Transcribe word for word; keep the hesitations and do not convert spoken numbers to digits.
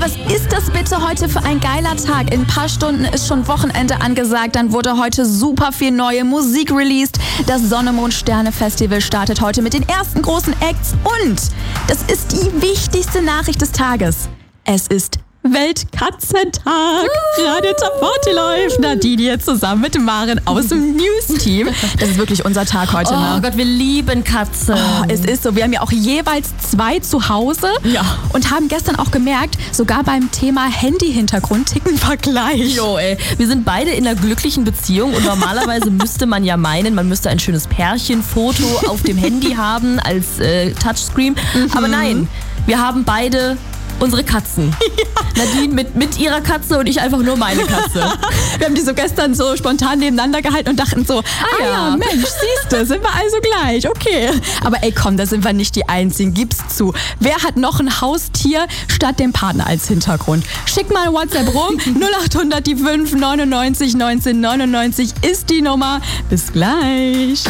Was ist das bitte heute für ein geiler Tag? In ein paar Stunden ist schon Wochenende angesagt. Dann wurde heute super viel neue Musik released. Das Sonne-Mond-Sterne-Festival startet heute mit den ersten großen Acts. Und das ist die wichtigste Nachricht des Tages. Es ist Weltkatzentag. Uh. Radio Top vierzig läuft. Nadine jetzt zusammen mit Maren aus dem News-Team. Das ist wirklich unser Tag heute. Oh ne? Gott, wir lieben Katzen. Oh, es ist so. Wir haben ja auch jeweils zwei zu Hause. Ja. Und haben gestern auch gemerkt, sogar beim Thema Handy-Hintergrund ticken wir gleich. Jo, ey. Wir sind beide in einer glücklichen Beziehung und normalerweise müsste man ja meinen, man müsste ein schönes Pärchenfoto auf dem Handy haben als äh, Touchscreen. Mhm. Aber nein, wir haben beide unsere Katzen. Ja. Nadine mit, mit ihrer Katze und ich einfach nur meine Katze. Wir haben die so gestern so spontan nebeneinander gehalten und dachten so, ah, ah ja, ja, Mensch, siehst du, sind wir also gleich, okay. Aber ey, komm, da sind wir nicht die Einzigen, gib's zu. Wer hat noch ein Haustier statt dem Partner als Hintergrund? Schick mal ein WhatsApp rum, null acht hundert die fünf neunundneunzig neunzehn neunundneunzig ist die Nummer. Bis gleich.